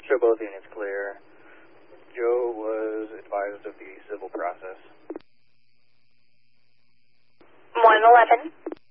Show both units clear. Joe was advised of the civil process. 111.